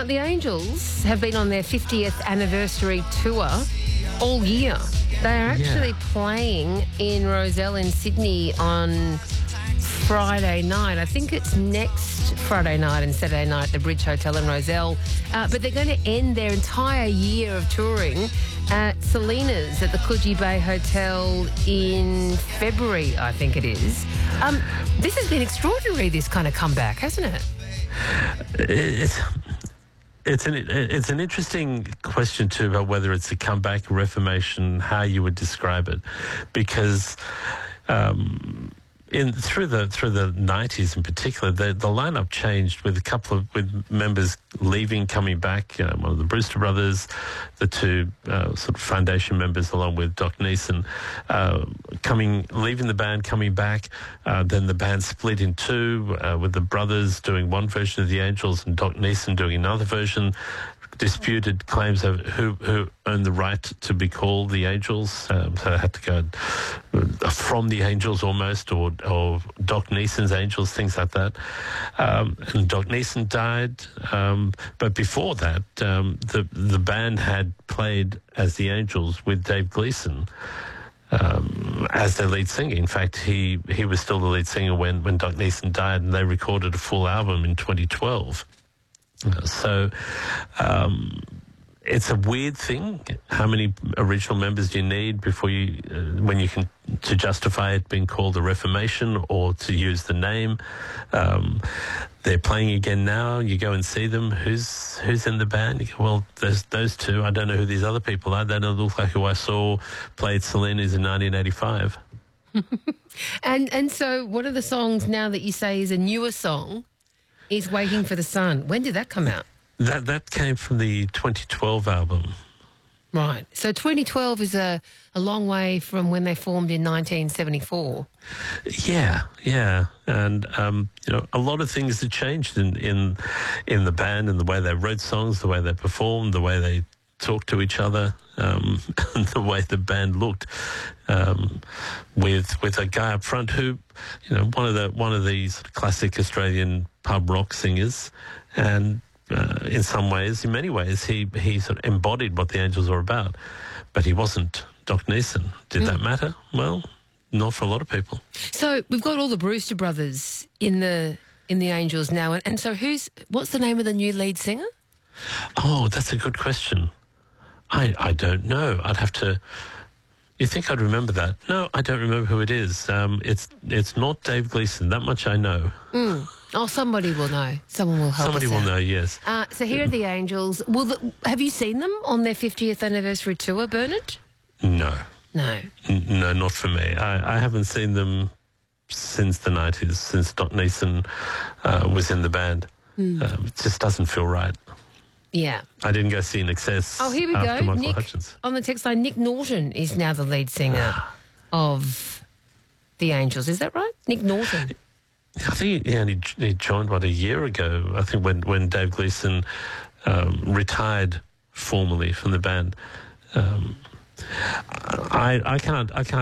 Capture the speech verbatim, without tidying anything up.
Now, the Angels have been on their fiftieth anniversary tour all year. They're actually Yeah. playing in Rozelle in Sydney on Friday night. I think it's next Friday night and Saturday night at the Bridge Hotel in Rozelle. Uh, but they're going to end their entire year of touring at Selena's at the Coogee Bay Hotel in February, I think it is. Um, this has been extraordinary, this kind of comeback, hasn't it? It's, it's an it's an interesting question too about whether it's a comeback, a reformation, how you would describe it, because um, in through the through the nineties in particular, the the lineup changed with a couple of with members leaving, coming back. You know, one of the Brewster brothers, the two uh, sort of foundation members, along with Doc Neeson, uh, coming leaving the band, coming back. Uh, then the band split in two, uh, with the brothers doing one version of the Angels and Doc Neeson doing another version. Disputed claims of who who owned the right to be called the Angels, um, so I had to go uh, from the Angels almost, or or Doc Neeson's Angels, things like that. Um, and Doc Neeson died, um, but before that, um, the the band had played as the Angels with Dave Gleason Um, as their lead singer. In fact, he, he was still the lead singer when, when Doc Neeson died, and they recorded a full album in twenty twelve. Uh, so um, it's a weird thing. How many original members do you need before you, uh, when you can, to justify it being called a reformation or to use the name? Um, they're playing again now. You go and see them. Who's who's in the band? You go, well, there's those two. I don't know who these other people are. They don't look like who I saw played Selena's in nineteen eighty-five. And and so one of the songs now that you say is a newer song is Waiting for the Sun. When did that come out? That that came from the twenty twelve album. Right. So twenty twelve is a, a long way from when they formed in nineteen seventy-four. Yeah, yeah, and um, you know, a lot of things have changed in, in in the band, and the way they wrote songs, the way they performed, the way they talked to each other, um, and the way the band looked. Um, with with a guy up front who, you know, one of the one of these classic Australian pub rock singers, and uh, in some ways, in many ways, he he sort of embodied what the Angels were about, but he wasn't Doc Neeson. Did mm. that matter? Well, not for a lot of people. So we've got all the Brewster brothers in the in the Angels now, and, and so who's what's the name of the new lead singer? Oh, that's a good question. I I don't know. I'd have to. You think I'd remember that? No, I don't remember who it is. Um, it's it's not Dave Gleason. That much I know. Mm. Oh, somebody will know. Someone will help Somebody us will out. know, yes. Uh, so here are the Angels. Will the, have you seen them on their fiftieth anniversary tour, Bernard? No. No. N- no, not for me. I, I haven't seen them since the nineties, since Doc Neeson uh, was in the band. Mm. Uh, it just doesn't feel right. Yeah. I didn't go see In Excess. Oh, here we after go. Michael Nick, Hutchence. on the text line, Nick Norton is now the lead singer of the Angels. Is that right? Nick Norton. I think he only he joined, what, a year ago, I think, when, when Dave Gleason um, retired formally from the band. Um, I, I can't I can't